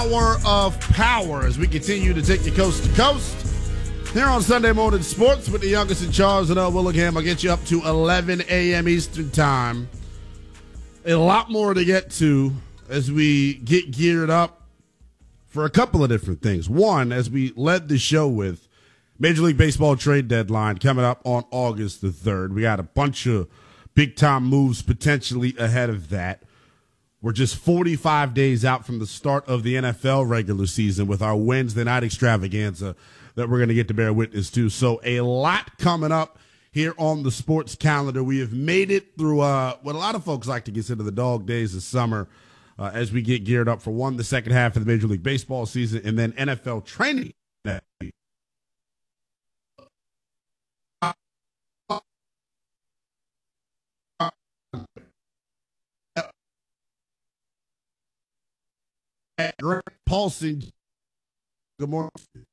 hour of power as we continue to take you coast to coast. Here on Sunday Morning Sports with the youngest in charge, Zanell Willingham. I'll get you up to 11 a.m. Eastern Time. A lot more to get to as we get geared up for a couple of different things. One, as we led the show with Major League Baseball trade deadline coming up on August the 3rd. We got a bunch of big-time moves potentially ahead of that. We're just 45 days out from the start of the NFL regular season with our Wednesday night extravaganza that we're going to get to bear witness to. So a lot coming up here on the sports calendar. We have made it through what a lot of folks like to consider the dog days of summer as we get geared up for the second half of the Major League Baseball season and then NFL training. Grant Paulson, good morning.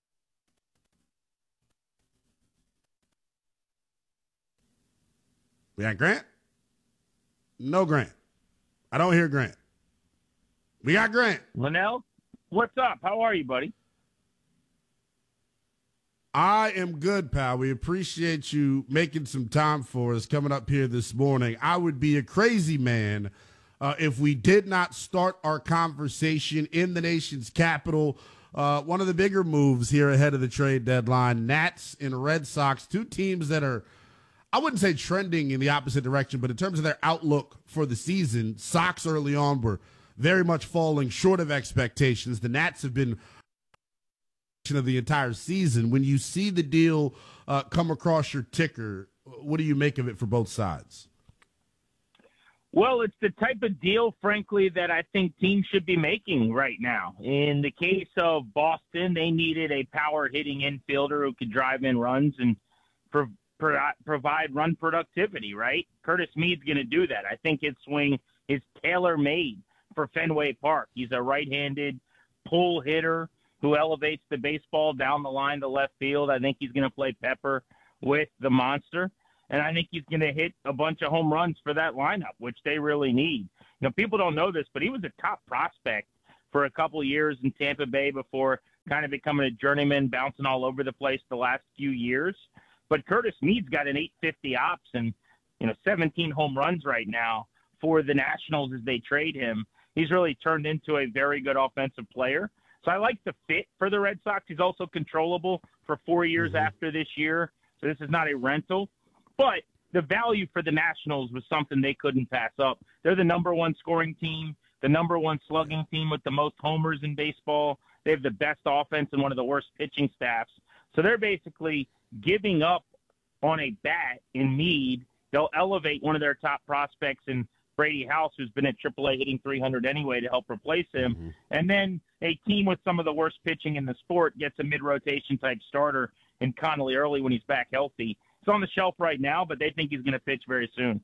We got Grant? No Grant. I don't hear Grant. We got Grant. Linnell, what's up? How are you, buddy? I am good, pal. We appreciate you making some time for us coming up here this morning. I would be a crazy man if we did not start our conversation in the nation's capital. One of the bigger moves here ahead of the trade deadline, Nats and Red Sox, two teams that are, I wouldn't say trending in the opposite direction, but in terms of their outlook for the season, Sox early on were very much falling short of expectations. The Nats have been of the entire season. When you see the deal come across your ticker, what do you make of it for both sides? Well, it's the type of deal, frankly, that I think teams should be making right now. In the case of Boston, they needed a power-hitting infielder who could drive in runs and provide run productivity, right? Curtis Mead's going to do that. I think his swing is tailor-made for Fenway Park. He's a right-handed pull hitter who elevates the baseball down the line to left field. I think he's going to play pepper with the monster. And I think he's going to hit a bunch of home runs for that lineup, which they really need. You know, people don't know this, but he was a top prospect for a couple of years in Tampa Bay before kind of becoming a journeyman, bouncing all over the place the last few years. But Curtis Mead's got an 850 ops and, 17 home runs right now for the Nationals as they trade him. He's really turned into a very good offensive player. So I like the fit for the Red Sox. He's also controllable for 4 years after this year. So this is not a rental. But the value for the Nationals was something they couldn't pass up. They're the number one scoring team, the number one slugging team with the most homers in baseball. They have the best offense and one of the worst pitching staffs. So they're basically giving up on a bat in Mead. They'll elevate one of their top prospects in Brady House, who's been at AAA hitting 300 anyway, to help replace him. And then a team with some of the worst pitching in the sport gets a mid-rotation type starter in Connolly Early when he's back healthy. He's on the shelf right now, but they think he's going to pitch very soon.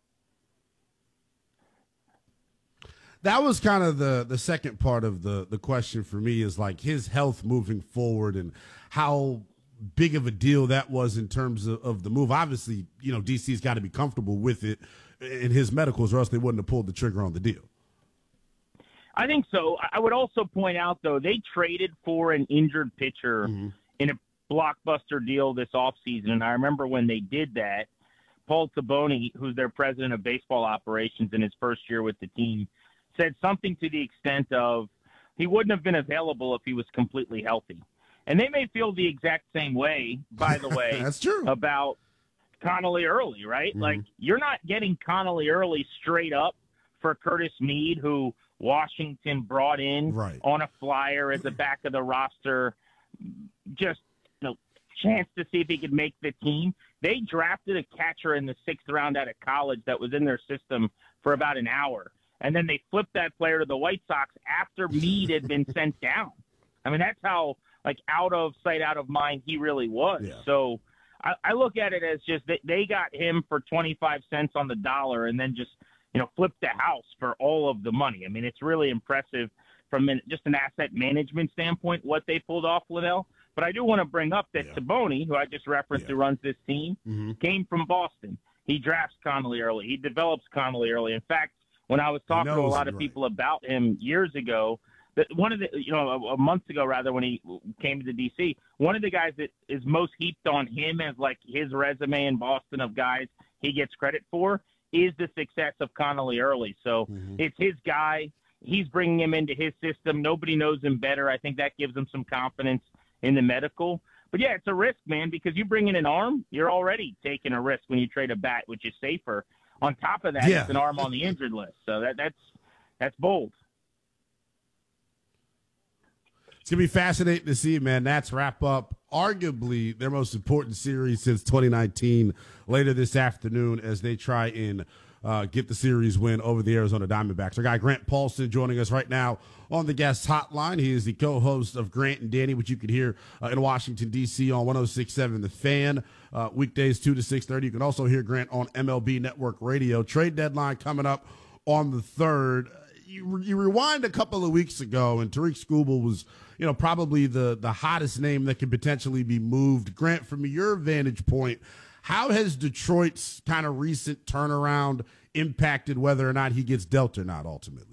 That was kind of the second part of the question for me, is like his health moving forward and how big of a deal that was in terms of the move. Obviously, DC's got to be comfortable with it in his medicals, or else they wouldn't have pulled the trigger on the deal. I think so. I would also point out, though, they traded for an injured pitcher in a blockbuster deal this offseason. And I remember when they did that, Paul Taboni, who's their president of baseball operations in his first year with the team, said something to the extent of he wouldn't have been available if he was completely healthy. And they may feel the exact same way, by the way, that's true, about Connolly Early, right? Like, you're not getting Connolly Early straight up for Curtis Mead, who Washington brought in on a flyer as a back of the roster, just chance to see if he could make the team. They drafted a catcher in the 6th round out of college that was in their system for about an hour. And then they flipped that player to the White Sox after Mead had been sent down. I mean, that's how, out of sight, out of mind he really was. Yeah. So I look at it as just they got him for 25 cents on the dollar and then just, flipped the house for all of the money. I mean, it's really impressive from just an asset management standpoint what they pulled off, Liddell. But I do want to bring up that Taboni, who I just referenced, who runs this team, came from Boston. He drafts Connolly Early. He develops Connolly Early. In fact, when I was talking to a lot of people about him years ago, one of the, a month ago, rather, when he came to DC, one of the guys that is most heaped on him as like his resume in Boston of guys he gets credit for is the success of Connolly Early. So it's his guy. He's bringing him into his system. Nobody knows him better. I think that gives him some confidence in the medical. But, yeah, it's a risk, man, because you bring in an arm, you're already taking a risk when you trade a bat, which is safer. On top of that, it's an arm on the injured list. So that's bold. It's going to be fascinating to see, man. Nats wrap up arguably their most important series since 2019 later this afternoon as they try and get the series win over the Arizona Diamondbacks. Our guy Grant Paulson joining us right now on the guest hotline. He is the co-host of Grant and Danny, which you can hear in Washington, D.C. on 106.7 The Fan, weekdays 2 to 6:30. You can also hear Grant on MLB Network Radio. Trade deadline coming up on the 3rd. You rewind a couple of weeks ago, and Tarik Skubal was, probably the hottest name that could potentially be moved. Grant, from your vantage point, how has Detroit's kind of recent turnaround impacted whether or not he gets dealt or not ultimately?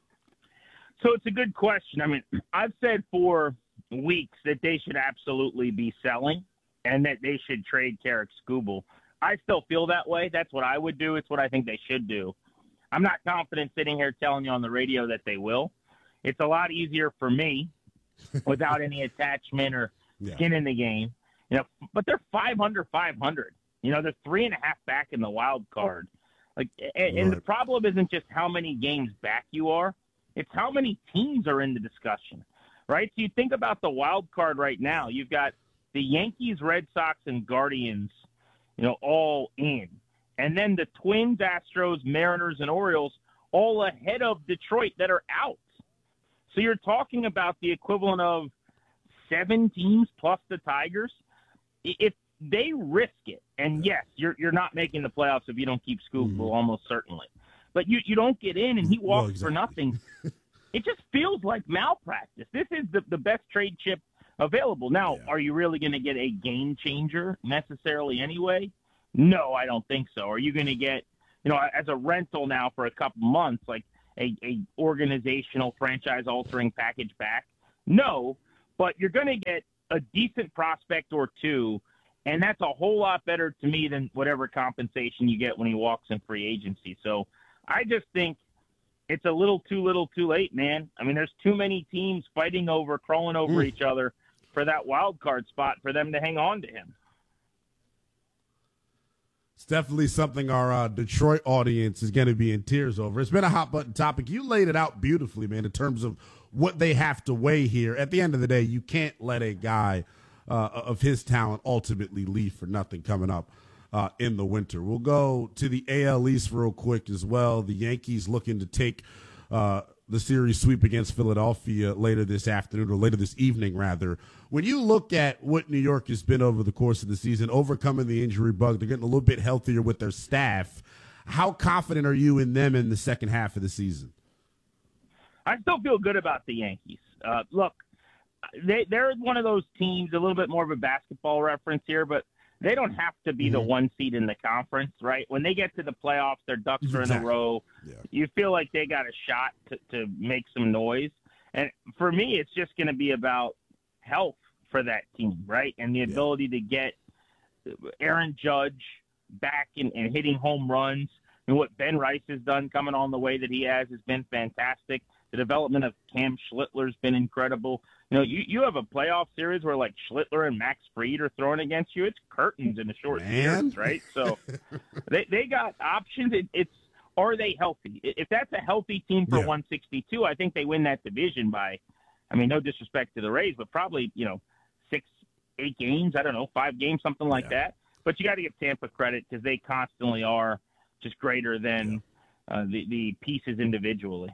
So it's a good question. I mean, I've said for weeks that they should absolutely be selling and that they should trade Tarik Skubal. I still feel that way. That's what I would do. It's what I think they should do. I'm not confident sitting here telling you on the radio that they will. It's a lot easier for me without any attachment or skin in the game. But they're 500. They're 3.5 back in the wild card. And the problem isn't just how many games back you are. It's how many teams are in the discussion, right? So you think about the wild card right now. You've got the Yankees, Red Sox, and Guardians, all in. And then the Twins, Astros, Mariners, and Orioles all ahead of Detroit that are out. So you're talking about the equivalent of 7 teams plus the Tigers. If they risk it, and yes, you're not making the playoffs if you don't keep Skubal, almost certainly. But you don't get in and he walks for nothing. It just feels like malpractice. This is the best trade chip available. Now, are you really going to get a game changer necessarily anyway? No, I don't think so. Are you going to get, as a rental now for a couple months, like a organizational franchise-altering package back? No, but you're going to get a decent prospect or two, and that's a whole lot better to me than whatever compensation you get when he walks in free agency. So I just think it's a little too late, man. I mean, there's too many teams crawling over each other for that wild card spot for them to hang on to him. It's definitely something our Detroit audience is going to be in tears over. It's been a hot button topic. You laid it out beautifully, man, in terms of what they have to weigh here. At the end of the day, you can't let a guy of his talent ultimately leave for nothing coming up in the winter. We'll go to the AL East real quick as well. The Yankees looking to take the series sweep against Philadelphia later this afternoon, or later this evening, rather. When you look at what New York has been over the course of the season, overcoming the injury bug, they're getting a little bit healthier with their staff. How confident are you in them in the second half of the season? I still feel good about the Yankees. Look, they're one of those teams, a little bit more of a basketball reference here, but they don't have to be the one seed in the conference, right? When they get to the playoffs, their ducks are in a row. Yeah. You feel like they got a shot to make some noise. And for me, it's just going to be about health for that team, right? And the ability to get Aaron Judge back and hitting home runs. And what Ben Rice has done coming on the way that he has been fantastic. The development of Cam Schlittler's been incredible. You have a playoff series where like Schlittler and Max Fried are throwing against you. It's curtains in a short series, right? So they got options. Are they healthy? If that's a healthy team for 162, I think they win that division by, no disrespect to the Rays, but probably 6, 8 games. I don't know, 5 games, something like that. But you got to give Tampa credit because they constantly are just greater than the pieces individually.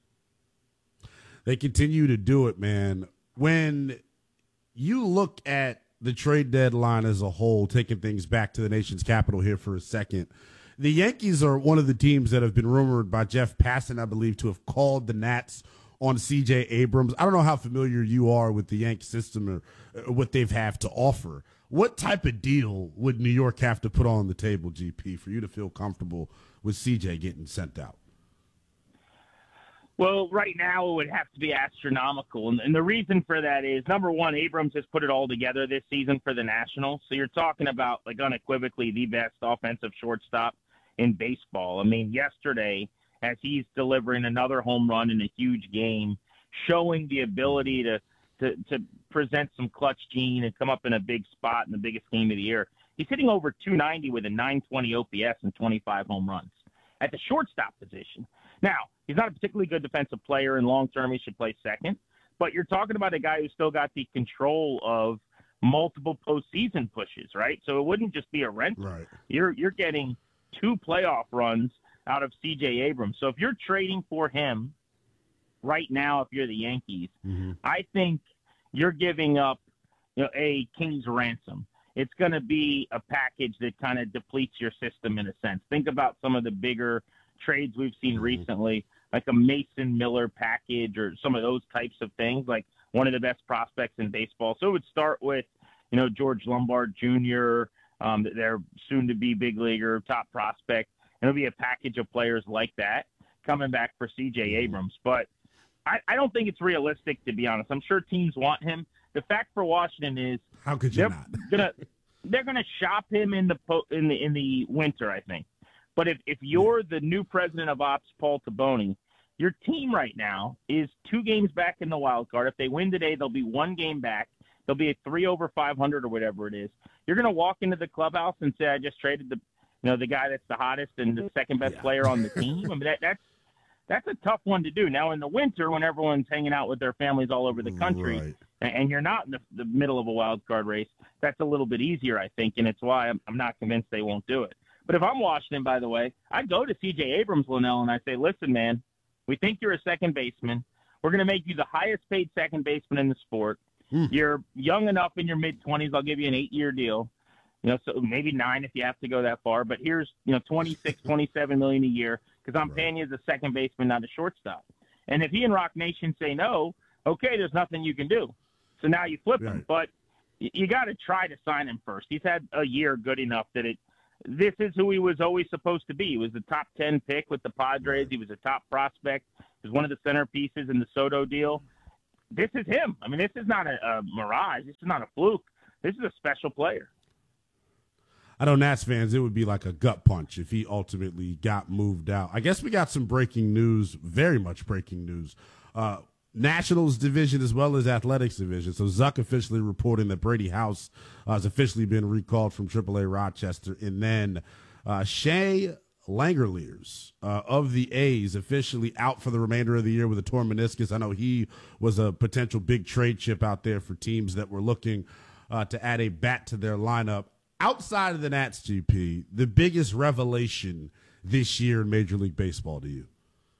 They continue to do it, man. When you look at the trade deadline as a whole, taking things back to the nation's capital here for a second, the Yankees are one of the teams that have been rumored by Jeff Passan, I believe, to have called the Nats on C.J. Abrams. I don't know how familiar you are with the Yankee system or what they've have to offer. What type of deal would New York have to put on the table, GP, for you to feel comfortable with C.J. getting sent out? Well, right now it would have to be astronomical. And the reason for that is, number one, Abrams has put it all together this season for the Nationals. So you're talking about, like, unequivocally the best offensive shortstop in baseball. I mean, yesterday, as he's delivering another home run in a huge game, showing the ability to present some clutch gene and come up in a big spot in the biggest game of the year. He's hitting over 290 with a 920 OPS and 25 home runs at the shortstop position. Now, he's not a particularly good defensive player, and long-term he should play second. But you're talking about a guy who's still got the control of multiple postseason pushes, right? So it wouldn't just be a rental. Right. You're getting 2 playoff runs out of C.J. Abrams. So if you're trading for him right now, if you're the Yankees, I think you're giving up, a king's ransom. It's going to be a package that kind of depletes your system in a sense. Think about some of the bigger trades we've seen recently, like a Mason Miller package or some of those types of things, like one of the best prospects in baseball. So it would start with, George Lombard Jr., their soon-to-be big leaguer, top prospect. And it'll be a package of players like that coming back for C.J. Abrams. But I don't think it's realistic, to be honest. I'm sure teams want him. The fact for Washington is, how could you not? They're gonna shop him in the winter, I think. But if you're the new president of ops, Paul Taboni, your team right now is 2 games back in the wild card. If they win today, they'll be 1 game back. They'll be at 3 over 500 or whatever it is. You're gonna walk into the clubhouse and say, "I just traded the guy that's the hottest and the second best player on the team." I mean, that's a tough one to do. Now in the winter, when everyone's hanging out with their families all over the country, right, and you're not in the middle of a wild card race, that's a little bit easier, I think, and it's why I'm not convinced they won't do it. But if I'm Washington, by the way, I'd go to C.J. Abrams, Linnell, and I say, "Listen, man, we think you're a second baseman. We're going to make you the highest paid second baseman in the sport. You're young enough in your mid-20s. I'll give you an 8-year deal. So maybe 9 if you have to go that far. But here's, 26, 27 million a year because I'm paying you as a second baseman, not a shortstop." And if he and Rock Nation say no, okay, there's nothing you can do. So now you flip him. But you got to try to sign him first. He's had a year good enough that this is who he was always supposed to be. He was the top 10 pick with the Padres. He was a top prospect. He was one of the centerpieces in the Soto deal. This is him. I mean, this is not a mirage. This is not a fluke. This is a special player. I know Nats fans, it would be like a gut punch if he ultimately got moved out. I guess we got some breaking news, very much breaking news. Nationals division as well as Athletics division. So Zuck officially reporting that Brady House has officially been recalled from AAA Rochester. And then Shea Langeliers of the A's officially out for the remainder of the year with a torn meniscus. I know he was a potential big trade chip out there for teams that were looking to add a bat to their lineup. Outside of the Nats, GP, the biggest revelation this year in Major League Baseball to you?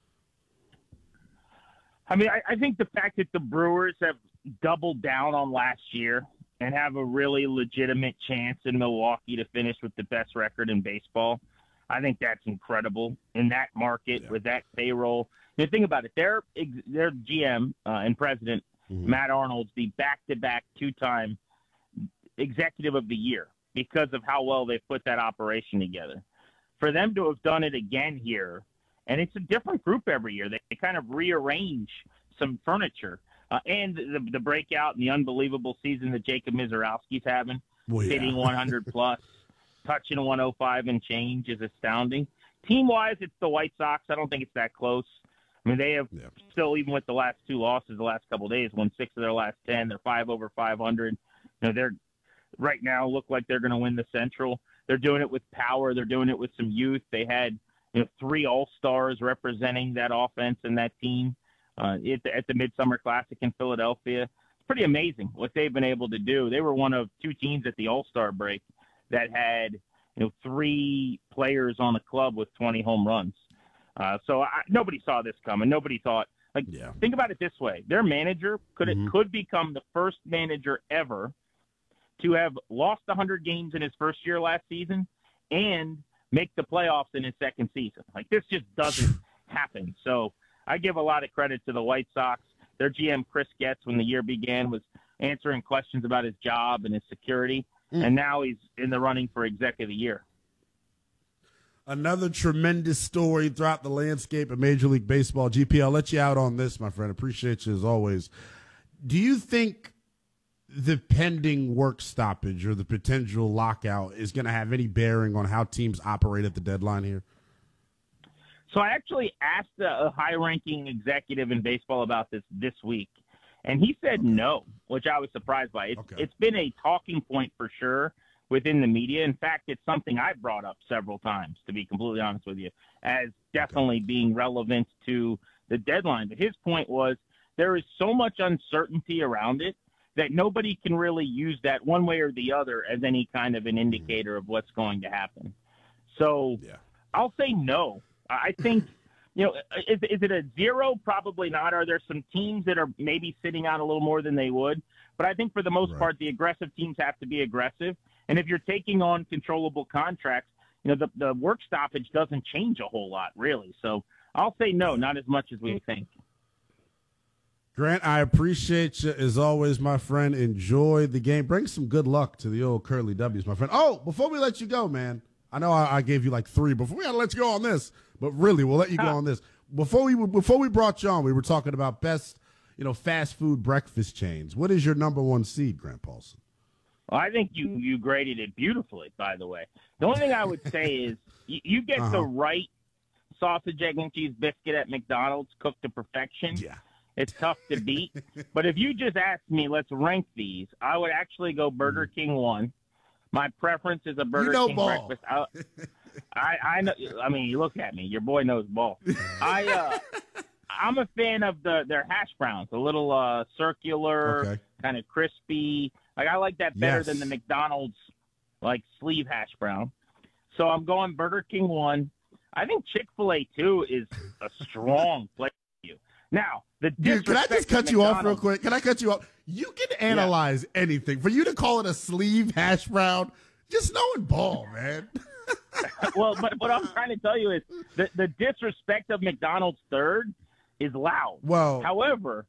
I mean, I think the fact that the Brewers have doubled down on last year and have a really legitimate chance in Milwaukee to finish with the best record in baseball, I think that's incredible in that market with that payroll. And think about it. Their GM and president, Matt Arnold's the back-to-back 2-time executive of the year because of how well they put that operation together. For them to have done it again here, and it's a different group every year. They kind of rearrange some furniture. And the breakout and the unbelievable season that Jacob Mizorowski's having, hitting 100-plus, touching 105 and change is astounding. Team-wise, it's the White Sox. I don't think it's that close. I mean, they have still, even with the last 2 losses the last couple of days, won 6 of their last 10. They're 5 over 500. They're right now look like they're going to win the Central. They're doing it with power. They're doing it with some youth. They had 3 All-Stars representing that offense and that team at the Midsummer Classic in Philadelphia. It's pretty amazing what they've been able to do. They were one of 2 teams at the All-Star break that had 3 players on the club with 20 home runs. So nobody saw this coming. Nobody thought. Think about it this way: their manager could become the first manager ever to have lost 100 games in his first year last season and make the playoffs in his second season. This just doesn't happen. So I give a lot of credit to the White Sox. Their GM, Chris Getz, when the year began, was answering questions about his job and his security, and now he's in the running for exec of the year. Another tremendous story throughout the landscape of Major League Baseball. GP, I'll let you out on this, my friend. Appreciate you as always. Do you think the pending work stoppage or the potential lockout is going to have any bearing on how teams operate at the deadline here? So I actually asked a high-ranking executive in baseball about this week, and he said no, which I was surprised by. It's been a talking point for sure within the media. In fact, it's something I've brought up several times, to be completely honest with you, as definitely being relevant to the deadline. But his point was there is so much uncertainty around it that nobody can really use that one way or the other as any kind of an indicator of what's going to happen. So I'll say no. I think, is it a zero? Probably not. Are there some teams that are maybe sitting out a little more than they would? But I think for the most part, the aggressive teams have to be aggressive. And if you're taking on controllable contracts, the work stoppage doesn't change a whole lot, really. So I'll say no, not as much as we think. Grant, I appreciate you as always, my friend. Enjoy the game. Bring some good luck to the old Curly W's, my friend. Oh, before we let you go, man, I know I gave you like 3 before. We got to let you go on this, but really, we'll let you go on this. Before we brought you on, we were talking about best, fast food breakfast chains. What is your number 1 seed, Grant Paulsen? Well, I think you graded it beautifully, by the way. The only thing I would say is you get the right sausage, egg, and cheese biscuit at McDonald's cooked to perfection. Yeah. It's tough to beat. But if you just asked me, let's rank these, I would actually go Burger King 1. My preference is a Burger King ball. breakfast. I know. I mean, you look at me. Your boy knows ball. I'm a fan of their hash browns, a little circular, kind of crispy. Like I like that better than the McDonald's sleeve hash brown. So I'm going Burger King 1. I think Chick-fil-A 2 is a strong play for you. Now, Dude, can I just cut you off real quick? Can I cut you off? You can analyze anything. For you to call it a sleeve hash brown, just knowing ball, man. Well, but what I'm trying to tell you is the disrespect of McDonald's third is loud. However,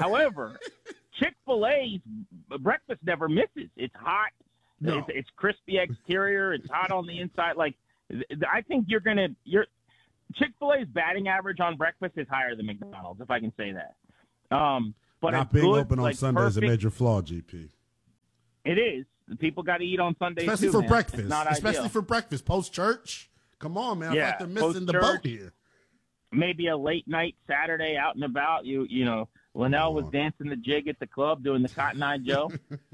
Chick-fil-A's breakfast never misses. It's hot. No. It's crispy exterior. It's hot on the inside. I think Chick-fil-A's batting average on breakfast is higher than McDonald's, if I can say that. But not being open on Sunday is a major flaw, GP. It is. People got to eat on Sundays especially too, for man. breakfast. Especially ideal. For breakfast, post church. Come on, man! I thought they're missing the boat here. Maybe a late night Saturday out and about. Linnell was dancing the jig at the club doing the Cotton Eye Joe.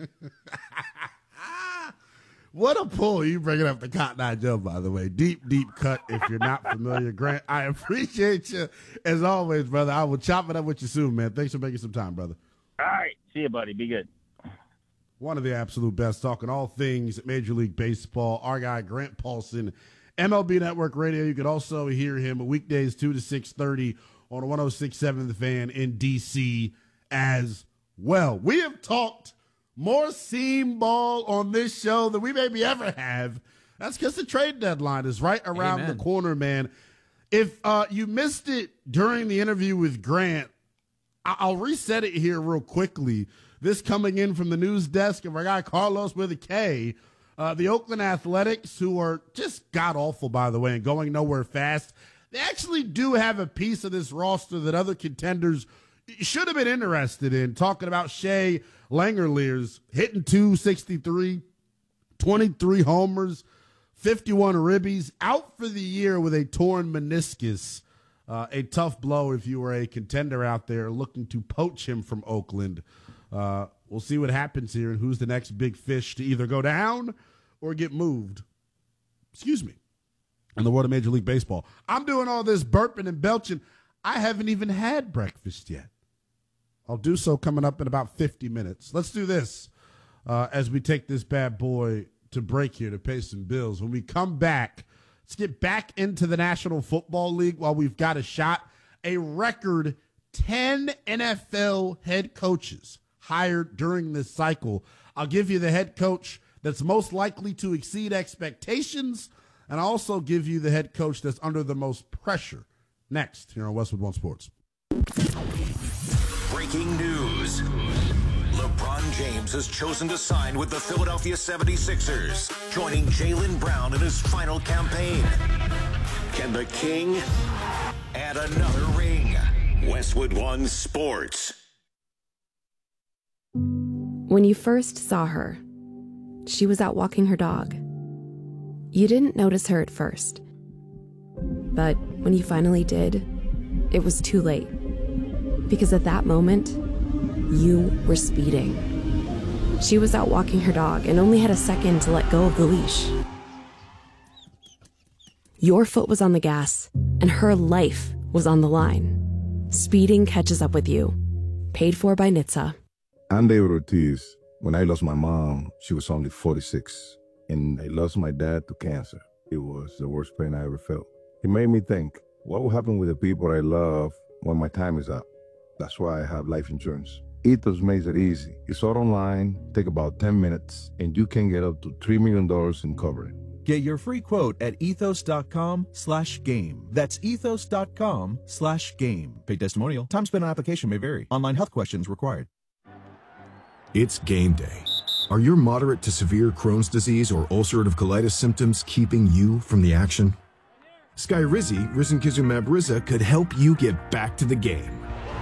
What a pull. You bringing up the Cotton Eye Joe, by the way. Deep cut if you're not familiar. Grant, I appreciate you as always, brother. I will chop it up with you soon, man. Thanks for making some time, brother. All right. See you, buddy. Be good. One of the absolute best, talking all things Major League Baseball. Our guy, Grant Paulsen, MLB Network Radio. You can also hear him weekdays 2 to 6:30 on 106.7 The Fan in D.C. as well. We have talked more seam ball on this show than we maybe ever have. That's because the trade deadline is right around the corner, man. If you missed it during the interview with Grant, I'll reset it here real quickly. This coming in from the news desk of our guy Carlos with a K. The Oakland Athletics, who are just god-awful, by the way, and going nowhere fast, they actually do have a piece of this roster that other contenders should have been interested in. Talking about Shea Langeliers hitting .263, 23 homers, 51 ribbies, out for the year with a torn meniscus. A tough blow if you were a contender out there looking to poach him from Oakland. We'll see what happens here and who's the next big fish to either go down or get moved. Excuse me. In the world of Major League Baseball. I'm doing all this burping and belching. I haven't even had breakfast yet. I'll do so coming up in about 50 minutes. Let's do this as we take this bad boy to break here to pay some bills. When we come back, let's get back into the National Football League while we've got a shot. A record 10 NFL head coaches hired during this cycle. I'll give you the head coach that's most likely to exceed expectations, and I'll also give you the head coach that's under the most pressure. Next, here on Westwood One Sports. Breaking news. LeBron James has chosen to sign with the Philadelphia 76ers, joining Jaylen Brown in his final campaign. Can the king add another ring? Westwood One Sports. When you first saw her, she was out walking her dog. You didn't notice her at first. But when you finally did, it was too late. Because at that moment, you were speeding. She was out walking her dog and only had a second to let go of the leash. Your foot was on the gas, and her life was on the line. Speeding catches up with you. Paid for by NHTSA. I'm David Ortiz. When I lost my mom, she was only 46. And I lost my dad to cancer. It was the worst pain I ever felt. It made me think, what will happen with the people I love when my time is up? That's why I have life insurance. Ethos makes it easy. It's all online, take about 10 minutes, and you can get up to $3 million in coverage. Get your free quote at ethos.com/game. That's ethos.com/game. Paid testimonial. Time spent on application may vary. Online health questions required. It's game day. Are your moderate to severe Crohn's disease or ulcerative colitis symptoms keeping you from the action? Skyrizi, risankizumab Riza, could help you get back to the game.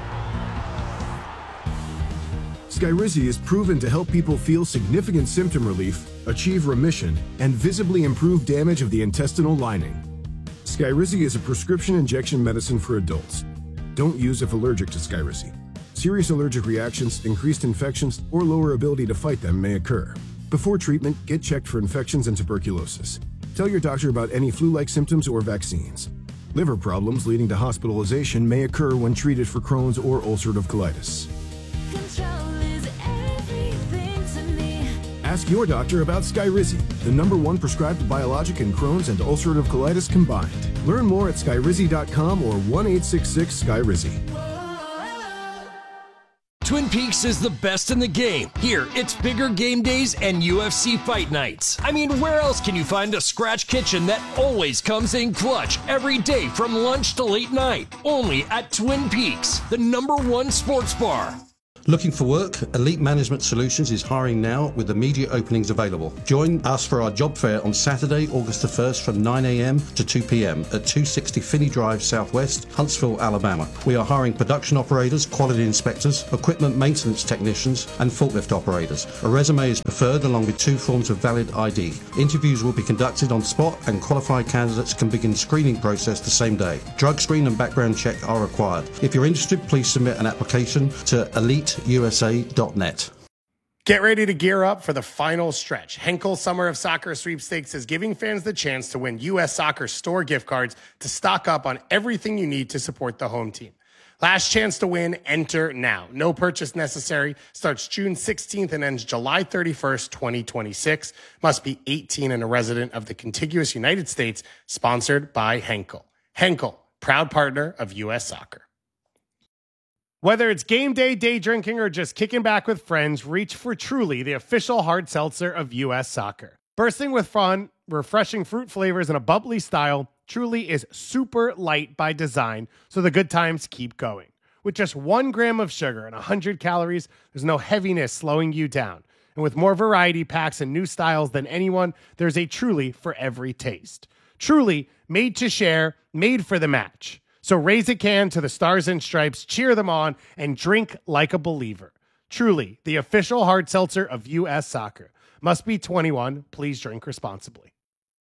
Skyrizi is proven to help people feel significant symptom relief, achieve remission, and visibly improve damage of the intestinal lining. Skyrizi is a prescription injection medicine for adults. Don't use if allergic to Skyrizi. Serious allergic reactions, increased infections, or lower ability to fight them may occur. Before treatment, get checked for infections and tuberculosis. Tell your doctor about any flu-like symptoms or vaccines. Liver problems leading to hospitalization may occur when treated for Crohn's or ulcerative colitis. Ask your doctor about Skyrizi, the #1 prescribed biologic in Crohn's and ulcerative colitis combined. Learn more at skyrizi.com or 1-866-SKYRIZI. Twin Peaks is the best in the game. Here, it's bigger game days and UFC fight nights. I mean, where else can you find a scratch kitchen that always comes in clutch every day from lunch to late night? Only at Twin Peaks, the #1 sports bar. Looking for work? Elite Management Solutions is hiring now with immediate openings available. Join us for our job fair on Saturday, August the 1st from 9 a.m. to 2 p.m. at 260 Finney Drive Southwest, Huntsville, Alabama. We are hiring production operators, quality inspectors, equipment maintenance technicians, and forklift operators. A resume is preferred along with 2 forms of valid ID. Interviews will be conducted on spot and qualified candidates can begin screening process the same day. Drug screen and background check are required. If you're interested, please submit an application to eliteusa.net. Get ready to gear up for the final stretch. Henkel Summer of Soccer Sweepstakes is giving fans the chance to win U.S. Soccer store gift cards to stock up on everything you need to support the home team. Last chance to win, enter now. No purchase necessary. Starts June 16th and ends July 31st, 2026. Must be 18 and a resident of the contiguous United States. Sponsored by Henkel. Henkel, proud partner of U.S. Soccer. Whether it's game day, day drinking, or just kicking back with friends, reach for Truly, the official hard seltzer of U.S. Soccer. Bursting with fun, refreshing fruit flavors, and a bubbly style, Truly is super light by design, so the good times keep going. With just 1 gram of sugar and 100 calories, there's no heaviness slowing you down. And with more variety packs and new styles than anyone, there's a Truly for every taste. Truly, made to share, made for the match. So raise a can to the Stars and Stripes, cheer them on, and drink like a believer. Truly, the official hard seltzer of U.S. Soccer. Must be 21. Please drink responsibly.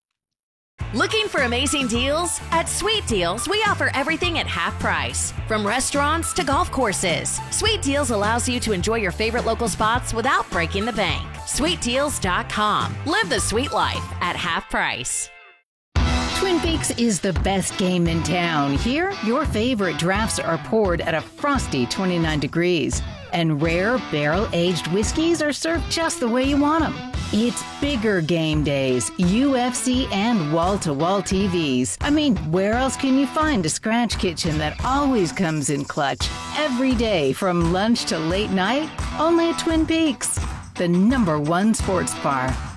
Looking for amazing deals? At Sweet Deals, we offer everything at half price. From restaurants to golf courses, Sweet Deals allows you to enjoy your favorite local spots without breaking the bank. SweetDeals.com. Live the sweet life at half price. Twin Peaks is the best game in town. Here, your favorite drafts are poured at a frosty 29 degrees. And rare, barrel-aged whiskeys are served just the way you want them. It's bigger game days, UFC, and wall-to-wall TVs. I mean, where else can you find a scratch kitchen that always comes in clutch? Every day, from lunch to late night, only at Twin Peaks, the #1 sports bar.